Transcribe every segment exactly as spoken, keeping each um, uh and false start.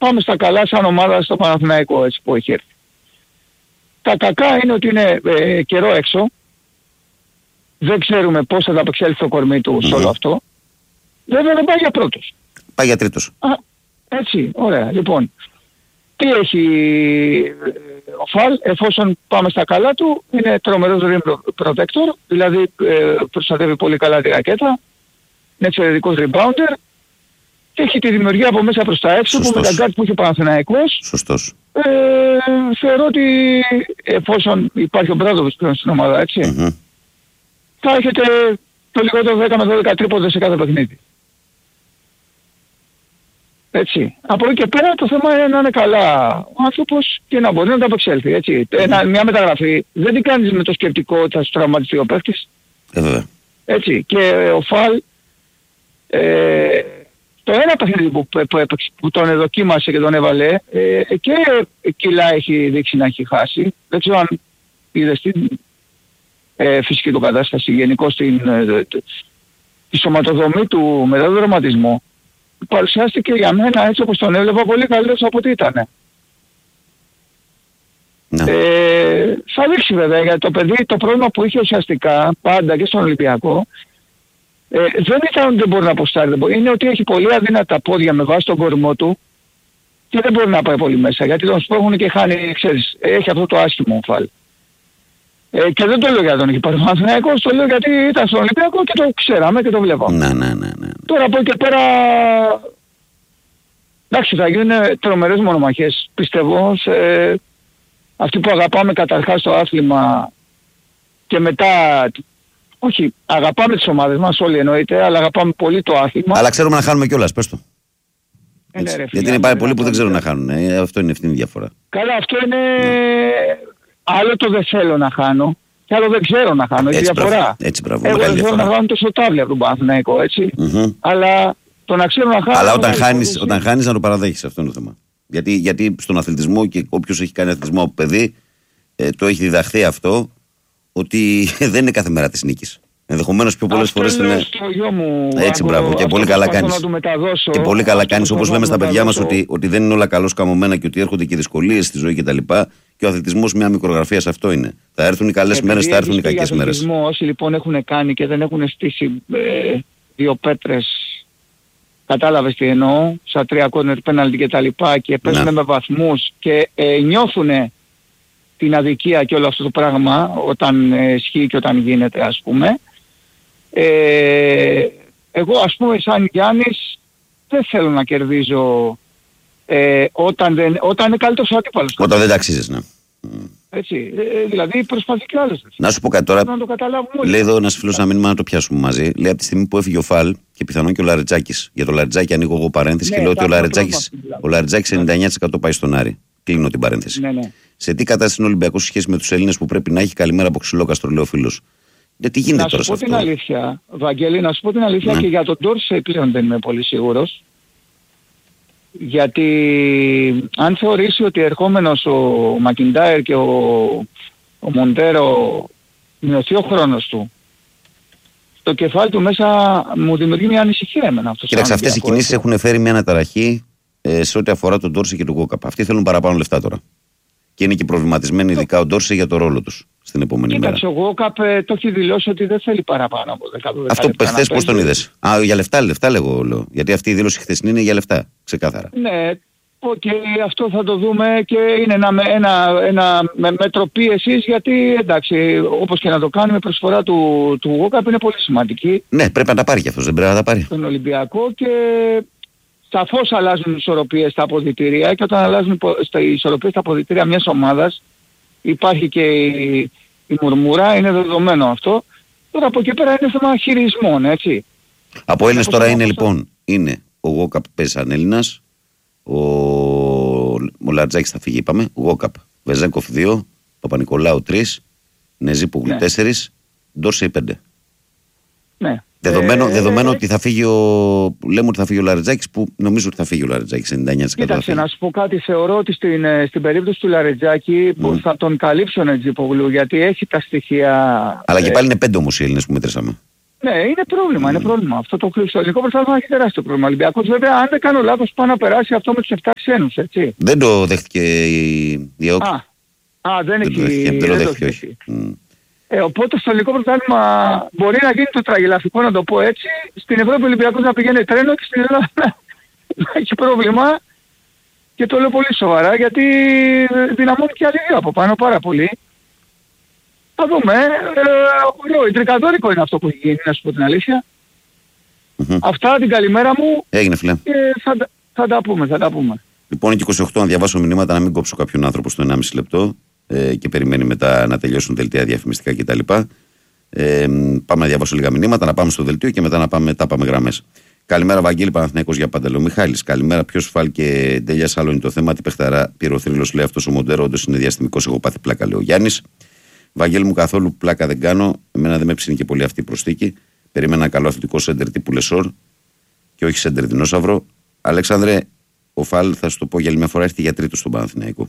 πάμε στα καλά σαν ομάδα στο Παναθηναϊκό, έτσι που έχει έρθει. Τα κακά είναι ότι είναι ε, καιρό έξω. Δεν ξέρουμε πώς θα ανταπεξέλθει το κορμί του mm-hmm. σε όλο αυτό. Βέβαια δεν πάει για πρώτος. Πάει για τρίτος. Α, έτσι, ωραία. Λοιπόν, τι έχει ο Φαλ, εφόσον πάμε στα καλά του, είναι τρομερός rim protector, δηλαδή ε, προστατεύει πολύ καλά τη ρακέτα, είναι εξαιρετικός rebounder και έχει τη δημιουργία από μέσα προς τα έξω. Σωστός. Που με τα γκάρτ που έχει ο Παναθηναϊκός. Σωστός. Ε, θεωρώ ότι εφόσον υπάρχει ο Μπράντοβιτς πλέον στην ομάδα, έτσι, mm-hmm. θα έχετε το λιγότερο δέκα με δώδεκα τρίποντες σε κάθε παιχνίδι. Έτσι. Από εκεί και πέρα το θέμα είναι να είναι καλά ο άνθρωπος και να μπορεί να το απεξέλθει. Έτσι. Mm. Ένα, μια μεταγραφή δεν την κάνεις με το σκεπτικό ότι θα σου τραυματιστεί ο παίκτης. Ε, έτσι. Και ο Φαλ ε, το ένα παιχνίδι που, που, που, που τον δοκίμασε και τον έβαλε ε, και κιλά έχει δείξει να έχει χάσει. Δεν ξέρω αν είδες την ε, φυσική του κατάσταση γενικώς την ε, τη σωματοδομή του μετά τον δραματισμό. Παρουσιάστηκε για μένα έτσι όπως τον έβλεπα πολύ καλύτερος από ό,τι ήτανε. Ναι. Ε, θα δείξει βέβαια, γιατί το παιδί το πρόβλημα που είχε ουσιαστικά πάντα και στον Ολυμπιακό ε, δεν ήταν ότι δεν μπορεί να αποστάρει, είναι ότι έχει πολύ αδύνατα πόδια με βάση τον κορμό του και δεν μπορεί να πάει πολύ μέσα, γιατί τον σπρώχνουν και χάνει, ξέρεις, έχει αυτό το άσχημο Φαλ. Ε, και δεν το λέω γιατί τον έχει πάρει ο Παναθηναϊκός, το λέω γιατί ήταν στον Ολυμπιακό και το ξέραμε και το βλέπαμε. Ναι, ναι, ναι, ναι. Τώρα από εκεί και πέρα, εντάξει, θα γίνουν τρομερές μονομαχίες, πιστεύω, σε αυτοί που αγαπάμε καταρχάς το άθλημα και μετά, όχι, αγαπάμε τις ομάδες μας όλοι εννοείται, αλλά αγαπάμε πολύ το άθλημα. Αλλά ξέρουμε να χάνουμε κιόλας, πες το. Ε, ναι, ρε, γιατί είναι πάρα πολλοί που δεν ξέρουν να χάνουν, ε, αυτό είναι ευθύνη διαφορά. Καλά, αυτό είναι... Ναι. Άλλο το δεν θέλω να χάνω και άλλο δεν ξέρω να χάνω. Έτσι, διαφορά. Μπράβο. Έτσι, μπράβο. Εγώ δεν θέλω να χάνω το σωτάβλι από τον Παναθηναϊκό, έτσι. Mm-hmm. Αλλά το να ξέρω να χάνω... Αλλά όταν χάνεις, όταν χάνεις να το παραδέχεις, αυτό είναι το θέμα. Γιατί, γιατί στον αθλητισμό και όποιος έχει κάνει αθλητισμό από παιδί, ε, το έχει διδαχθεί αυτό, ότι δεν είναι κάθε μέρα της νίκης. Ενδεχομένως πιο πολλές φορές είναι... Μου, έτσι, από, μπράβο. Και πολύ καλά κάνεις. Και πολύ καλά κάνεις, όπως λέμε στα παιδιά μας, ότι, ότι δεν είναι όλα καλώς καμωμένα και ότι έρχονται και δυσκολίες στη ζωή κτλ. Και ο αθλητισμός μια μικρογραφία σε αυτό είναι. Θα έρθουν οι καλές μέρες, θα έρθουν οι κακές μέρες. Όσοι λοιπόν έχουν κάνει και δεν έχουν στήσει ε, δύο πέτρες, κατάλαβες τι εννοώ, στα τρία κόρνερ πέναλτι και τα λοιπά και παίζουν ναι. με βαθμούς και ε, νιώθουν την αδικία και όλο αυτό το πράγμα όταν ε, ισχύει και όταν γίνεται, ας πούμε. Ε, εγώ ας πούμε σαν Γιάννης δεν θέλω να κερδίζω ε, όταν, δεν, όταν είναι καλύτερος ο αντίπαλος. Όταν δεν τα αξίζεις, ναι. Έτσι, ε, δηλαδή προσπαθεί και άλλες. Να σου πω κάτι τώρα, να το λέει εδώ ένας φίλος ένα μήνυμα να το πιάσουμε μαζί. Λέει από τη στιγμή που έφυγε ο Φαλ και πιθανόν και ο Λαρετζάκης. Για το Λαρετζάκη ανοίγω εγώ παρένθεση ναι, και λέω ότι ο Λαρετζάκης, ο Λαρετζάκης ενενήντα εννιά τοις εκατό πάει στον Άρη. Κλείνω την παρένθεση. Ναι, ναι. Σε τι κατάσταση είναι ο Ολυμπιακός σε σχέση με τους Έλληνες που πρέπει να έχει? Καλημέρα από Ξυλόκαστρο, λέει ο φίλος. Γιατί γίνεται να τώρα σου πω σε την αυτό. Αλήθεια, Βαγγέλη, να σου πω την αλήθεια ναι. και για τον Ντόρσεϊ πλέον δεν είμαι πολύ σίγουρος. Γιατί αν θεωρήσει ότι ερχόμενος ο Μακιντάιρ και ο, ο Μοντέρο μειωθεί ο χρόνος του, το κεφάλι του μέσα μου δημιουργεί μια ανησυχία εμένα. Κοίταξε, αυτές οι κινήσεις έχουν φέρει μια αναταραχή ε, σε ό,τι αφορά τον Ντόρσεϊ και τον Γκόκαπ. Αυτοί θέλουν παραπάνω λεφτά τώρα. Και είναι και προβληματισμένοι το... ειδικά ο Ντόρσεϊ για το ρόλο τους στην επόμενη Κοίταξε, μέρα. Κοίταξε, ο Γκόκαπ ε, το έχει δηλώσει ότι δεν θέλει παραπάνω από δέκα λεπτά. Αυτό που χθες πώς τον είδες? Α, για λεφτά, λεφτά λέγω, λέω. Γιατί αυτή η δήλωση χθεσινή είναι για λεφτά, ξεκάθαρα. Ναι, και okay, αυτό θα το δούμε και είναι ένα, ένα, ένα μέτρο πίεσης, γιατί εντάξει, όπως και να το κάνουμε, η προσφορά του, του Γκόκαπ είναι πολύ σημαντική. Ναι, πρέπει να τα πάρει κι αυτός, δεν πρέπει να τα πάρει. Στον Ολυμπιακό και σαφώς αλλάζουν οι ισορροπίες στα αποδυτήρια και όταν αλλάζουν οι ισορροπίες στα αποδυτήρια μιας ομάδας υπάρχει και η, η μουρμουρά, είναι δεδομένο αυτό. Τώρα από εκεί πέρα είναι θέμα χειρισμών, έτσι. Από Έλληνες τώρα είναι λοιπόν, είναι ο Γκόκαπ παίζει σαν Έλληνας, ο, ο Λαρτζάκης θα φύγει είπαμε, ο Γκόκαπ, Βεζέγκοφ δύο, Παπα-Νικολάου τρία, Νεζίπογλου ναι. τέσσερα, Ντόρσεϊ πέντε. Ναι. Δεδομένο, ε, δεδομένο ε, ότι θα φύγει ο. Λέμε ότι θα φύγει ο Λαρετζάκης, που νομίζω ότι θα φύγει ο Λαρετζάκης ενενήντα εννιά τοις εκατό. Κοίταξε, να σου πω κάτι. Θεωρώ ότι στην, στην περίπτωση του Λαρετζάκη mm. που θα τον καλύψει ο Νετζίπογλου, γιατί έχει τα στοιχεία. Αλλά και πάλι είναι πέντε όμως οι Έλληνες που μετρήσαμε. Ναι, είναι πρόβλημα, mm. είναι πρόβλημα. Αυτό το ελληνικό πρωτάθλημα έχει τεράστιο πρόβλημα. Ο Ολυμπιακός βέβαια, αν δεν κάνω λάθος, πάει να περάσει αυτό με τους επτά ξένους, έτσι. Δεν το δέχτηκε η, η ΕΟΚ. Α, α, δεν, δεν έχει, το δέχτηκε, δεν, δεν το δέχτηκε, όχι. Mm. Ε, οπότε στο ελληνικό πρωτάθλημα μπορεί να γίνει το τραγελαφικό, να το πω έτσι. Στην Ευρώπη ο Ολυμπιακός να πηγαίνει τρένο και στην Ελλάδα να έχει πρόβλημα. Και το λέω πολύ σοβαρά γιατί δυναμώνει και άλλη δύο από πάνω πάρα πολύ. Θα δούμε. Ε, τρικαδόρικο είναι αυτό που έχει γίνει, να σου πω την αλήθεια. Mm-hmm. Αυτά, την καλημέρα μου. Έγινε, φίλε. Και θα, θα τα πούμε, θα τα πούμε. Λοιπόν, είναι και είκοσι οκτώ να διαβάσω μηνύματα, να μην κόψω κάποιον άνθρωπο στο ενάμιση λεπτό ε, και περιμένει μετά να τελειώσουν δελτία διαφημιστικά κτλ. Ε, πάμε να διαβάσω λίγα μηνύματα, να πάμε στο δελτίο και μετά να πάμε, τα πάμε γραμμές. Καλημέρα, Βαγγέλη, Παναθηναϊκός για πάντα. Λέω Μιχάλης. Καλημέρα, ποιος Φάλ και Ντέλια, άλλο είναι το θέμα. Τι παιχταρά πήρε ο θρύλος, λέει αυτός ο Μοντέρο. Όντως είναι διαστημικός. Εγώ πάθει πλάκα, λέει ο Γιάννης. Βαγγέλη μου, καθόλου πλάκα δεν κάνω. Εμένα δεν με ψήνει και πολύ αυτή η προσθήκη. Περίμενα ένα καλό αθλητικό σέντερ τύπου Λεσόρ και όχι σέντερ δεινόσαυρο. Αλέξανδρε, ο Φάλ, θα σου το πω για άλλη μια φορά, έρθει για τρίτο στον Παναθηναϊκό.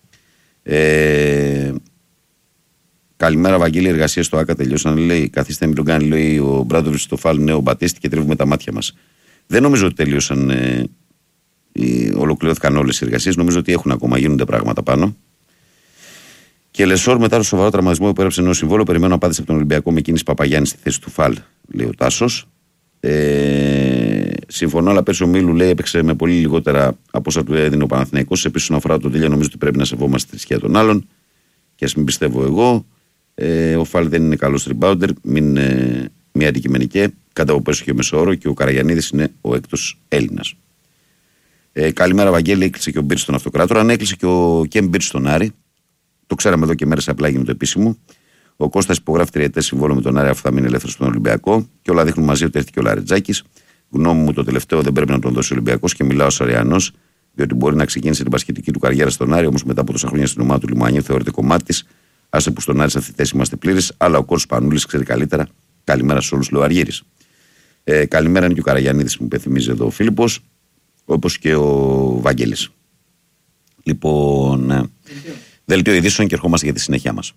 Ε, καλημέρα, Βαγγέλη. Εργασία στο ΆΚΑ τελειώσαν. Λέει, καθίστε, μην τον κάνει, λέει ο Μπράντοβιτς στο Φάλ, νέο Μπατίστη και τρίβουμε τα μάτια μας. Δεν νομίζω ότι τελείωσαν, ε, οι, ολοκληρώθηκαν όλες οι εργασίες. Νομίζω ότι έχουν ακόμα, γίνονται πράγματα πάνω. Και Λεσόρ μετά το σοβαρό τραυματισμό υπέγραψε νέο συμβόλαιο. Περιμένω απάντηση από τον Ολυμπιακό με κίνηση Παπαγιάννη στη θέση του Φάλ, λέει ο Τάσος. Ε, συμφωνώ, αλλά πέρσι ο Μίλου, λέει, έπαιξε με πολύ λιγότερα από όσα του έδινε ο Παναθηναϊκός. Επίσης, όσον αφορά τον Τέλεια, νομίζω ότι πρέπει να σεβόμαστε τη θρησκεία των άλλων. Και ας μην πιστεύω εγώ. Ε, ο Φάλ δεν είναι καλός rebounder, μην ε, μια αντικειμενική. Κατά από πέρσι και ο Μεσόωρο και ο Καραγιαννίδης είναι ο έκτος Έλληνας. Ε, καλημέρα, Βαγγέλη. Έκλεισε και ο Μπίρς στον Αυτοκράτορα. Αν έκλεισε και ο Κέμ Μπίρς στον Άρη. Το ξέραμε εδώ και μέρες, απλά έγινε το επίσημο. Ο Κώστας υπογράφει τριετές συμβόλαιο με τον Άρη, αφού θα μείνει ελεύθερος στον Ολυμπιακό. Και όλα δείχνουν μαζί ότι έρθει και ο Λαρετζάκης. Γνώμη μου, το τελευταίο δεν πρέπει να τον δώσει ο Ολυμπιακός και μιλάω ως Αριανός, διότι μπορεί να ξεκίνησε την πασχετική του καριέρα στον Άρη, όμως μετά από τόσα χρόνια στην ομάδα του Λιμανιού θεωρείται κομμάτι της. Άσε που στον Άρη σε αυτή τη θέση είμαστε πλήρες, αλλά ο Κόρσος Πανούλης ξέρει καλύτερα. Καλημέρα σε όλους, λέει ο Αργύρης. Ε, καλημέρα είναι και ο Καραγιαννίδης που μου υπενθυμίζει εδώ ο Φίλιππος, όπως και ο Βαγγέλης. Λοιπόν. Ε, Δελτίο ειδήσεων και ερχόμαστε για τη συνέχεια μας.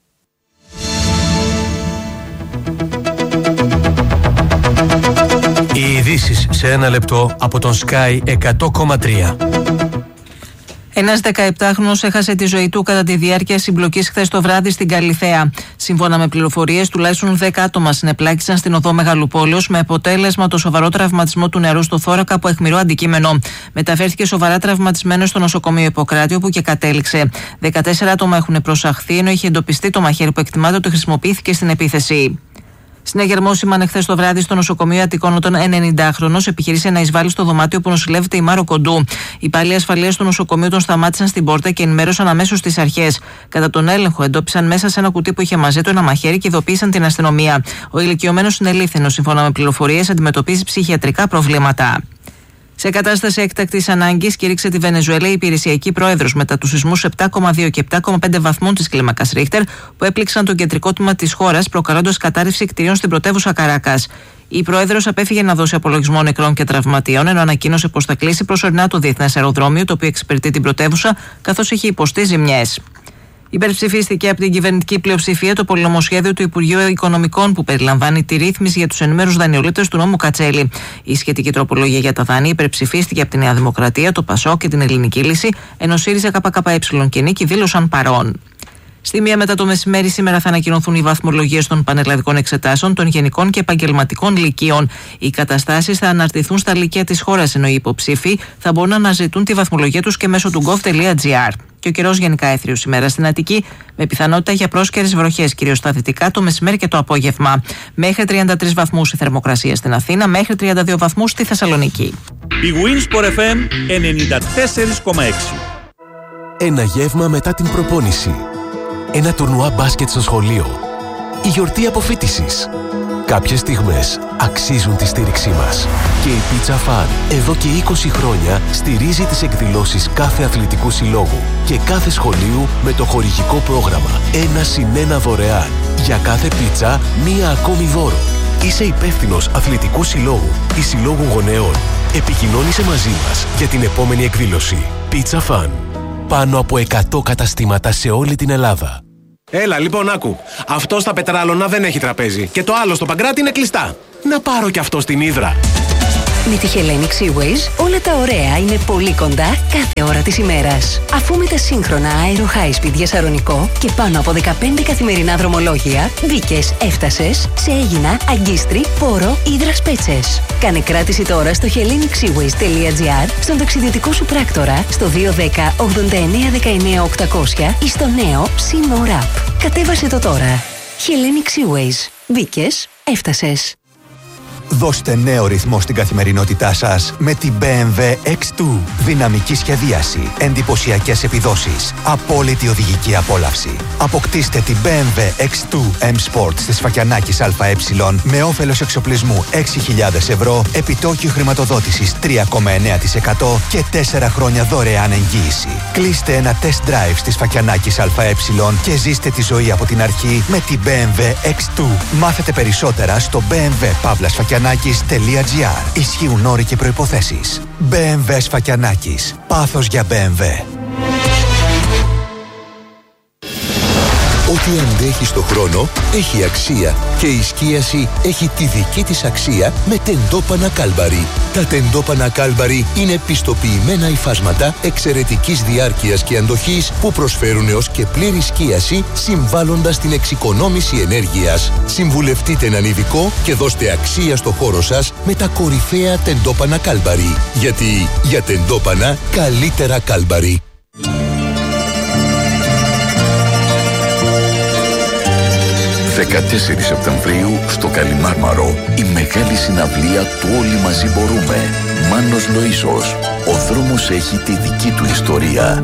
Οι ειδήσεις σε ένα λεπτό από τον Sky εκατό κόμμα τρία. Ένας δεκαεπτάχρονος έχασε τη ζωή του κατά τη διάρκεια συμπλοκής χθες το βράδυ στην Καλιθέα. Σύμφωνα με πληροφορίες, τουλάχιστον δέκα άτομα συνεπλάκησαν στην οδό Μεγαλοπόλεως με αποτέλεσμα το σοβαρό τραυματισμό του νεαρού στο θώρακα από αιχμηρό αντικείμενο. Μεταφέρθηκε σοβαρά τραυματισμένος στο νοσοκομείο Ιπποκράτη, όπου και κατέληξε. δεκατέσσερα άτομα έχουν προσαχθεί, ενώ είχε εντοπιστεί το μαχαίρι που εκτιμάται ότι χρησιμοποιήθηκε στην επίθεση. Συναγερμό σήμανε χθες το βράδυ στο νοσοκομείο Αττικών όταν ενενηντάχρονος επιχειρήσε να εισβάλλει στο δωμάτιο που νοσηλεύεται η Μάρο Κοντού. Οι υπάλληλοι ασφαλείας του νοσοκομείου τον σταμάτησαν στην πόρτα και ενημέρωσαν αμέσως τις αρχές. Κατά τον έλεγχο, εντόπισαν μέσα σε ένα κουτί που είχε μαζί του ένα μαχαίρι και ειδοποίησαν την αστυνομία. Ο ηλικιωμένος είναι ηλίθινος, σύμφωνα με πληροφορίες, αντιμετωπίζει ψυχιατρικά προβλήματα. Σε κατάσταση έκτακτης ανάγκης κήρυξε τη Βενεζουέλα η υπηρεσιακή πρόεδρος μετά τους σεισμούς επτά κόμμα δύο και επτά κόμμα πέντε βαθμών της κλίμακας Ρίχτερ που έπληξαν το κεντρικό τμήμα της χώρας, προκαλώντας κατάρρευση κτηρίων στην πρωτεύουσα Καράκας. Η πρόεδρος απέφυγε να δώσει απολογισμό νεκρών και τραυματιών, ενώ ανακοίνωσε πως θα κλείσει προσωρινά το διεθνές αεροδρόμιο, το οποίο εξυπηρετεί την πρωτεύουσα, καθώς έχει υποστεί ζημιές. Υπερψηφίστηκε από την κυβερνητική πλειοψηφία το πολυνομοσχέδιο του Υπουργείου Οικονομικών που περιλαμβάνει τη ρύθμιση για τους ενήμερους δανειολήπτες του νόμου Κατσέλη. Η σχετική τροπολογία για τα δάνεια υπερψηφίστηκε από τη Νέα Δημοκρατία, το ΠΑΣΟΚ και την Ελληνική Λύση, ενώ ΣΥΡΙΖΑ ΚΚΕ και Νίκη δήλωσαν παρόν. Στη μία μετά το μεσημέρι σήμερα θα ανακοινωθούν οι βαθμολογίες των πανελλαδικών εξετάσεων των γενικών και επαγγελματικών λυκείων. Οι καταστάσεις θα αναρτηθούν στα λυκεία της χώρας, ενώ οι υποψήφοι θα μπορούν να αναζητούν τη βαθμολογία τους και μέσω του gov.gr. Και ο καιρός γενικά έθριος ημέρα στην Αττική, με πιθανότητα για πρόσκαιρες βροχές, κυρίως στα δυτικά, το μεσημέρι και το απόγευμα. Μέχρι τριάντα τρεις βαθμούς η θερμοκρασία στην Αθήνα, μέχρι τριάντα δύο βαθμούς στη Θεσσαλονίκη. Η Winsport εφ εμ ενενήντα τέσσερα κόμμα έξι. Ένα γεύμα μετά την προπόνηση. Ένα τουρνουά μπάσκετ στο σχολείο. Η γιορτή αποφοίτησης. Κάποιες στιγμές αξίζουν τη στήριξή μας. Και η Pizza Fan εδώ και είκοσι χρόνια στηρίζει τις εκδηλώσεις κάθε αθλητικού συλλόγου και κάθε σχολείου με το χορηγικό πρόγραμμα ένα συν ένα δωρεάν. Για κάθε πίτσα μία ακόμη δώρο. Είσαι υπεύθυνος αθλητικού συλλόγου ή συλλόγου γονέων. Επικοινώνησε μαζί μας για την επόμενη εκδήλωση. Pizza Fan. Πάνω από εκατό καταστήματα σε όλη την Ελλάδα. Έλα, λοιπόν, άκου. Αυτό στα Πετράλωνα δεν έχει τραπέζι. Και το άλλο στο Παγκράτη είναι κλειστά. Να πάρω κι αυτό στην Ύδρα. Με τη Hellenic Seaways όλα τα ωραία είναι πολύ κοντά κάθε ώρα της ημέρας. Αφού με τα σύγχρονα Aero High Speed για Σαρονικό και πάνω από δεκαπέντε καθημερινά δρομολόγια, μπήκες, έφτασες σε Αίγινα, Αγκίστρι, Πόρο, Ύδρας Πέτσες. Κάνε κράτηση τώρα στο hellenic seaways τελεία gr, στον ταξιδιωτικό σου πράκτορα, στο δύο ένα μηδέν ογδόντα εννέα δεκαεννέα οκτακόσια ή στο νέο SeaMore App. Κατέβασε το τώρα. Hellenic Seaways. Μπήκες, έφτασες. Δώστε νέο ρυθμό στην καθημερινότητά σας με την μπι εμ ντάμπλιου εξ δύο. Δυναμική σχεδίαση, εντυπωσιακές επιδόσεις, απόλυτη οδηγική απόλαυση. Αποκτήστε την μπι εμ ντάμπλιου εξ δύο M Sport της Φακιανάκης ΑΕ με όφελος εξοπλισμού έξι χιλιάδες ευρώ, επιτόκιο χρηματοδότησης τρία κόμμα εννέα τοις εκατό και τέσσερα χρόνια δωρεάν εγγύηση. Κλείστε ένα test drive στις Φακιανάκης ΑΕ και ζήστε τη ζωή από την αρχή με την μπι εμ ντάμπλιου εξ δύο. Μάθετε περισσότερα στο μπι εμ ντάμπλιου παύλα σφακιανάκης τελεία gr. Ισχύουν όροι και προϋποθέσεις. μπι εμ ντάμπλιου Σφακιανάκης. Πάθος για μπι εμ ντάμπλιου. Ό,τι αντέχει στο χρόνο έχει αξία και η σκίαση έχει τη δική της αξία με τεντόπανα Κάλμπαρι. Τα τεντόπανα Κάλμπαρι είναι πιστοποιημένα υφάσματα εξαιρετικής διάρκειας και αντοχής που προσφέρουν έως και πλήρη σκίαση συμβάλλοντας στην εξοικονόμηση ενέργειας. Συμβουλευτείτε έναν ειδικό και δώστε αξία στο χώρο σας με τα κορυφαία τεντόπανα Κάλμπαρι. Γιατί για τεντόπανα καλύτερα Κάλμπαρι. δεκατέσσερις Σεπτεμβρίου στο Καλιμάρμαρο η μεγάλη συναυλία του Όλοι Μαζί Μπορούμε. Μάνος Λοΐσος. Ο δρόμος έχει τη δική του ιστορία.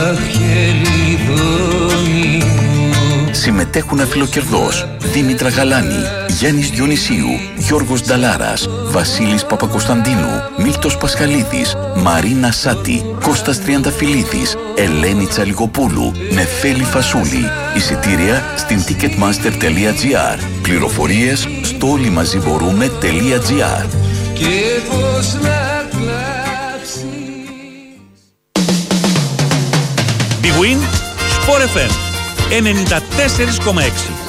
Συμμετέχουν αφιλοκερδός Δήμητρα Γαλάνη, Γιάννης Διονυσίου, Γιώργος Νταλάρας, Βασίλης Παπακοσταντίνου, Μίλτος Πασχαλίδης, Μαρίνα Σάτη, Κώστας Τριανταφυλλίδης, Ελένη Τσαλιγοπούλου, Νεφέλη Φασούλη. Εισιτήρια στην ticketmaster τελεία gr. Πληροφορίες στο όλοιμαζιμπορούμε τελεία gr. Big Win Sport εφ εμ ενενήντα τέσσερα κόμμα έξι.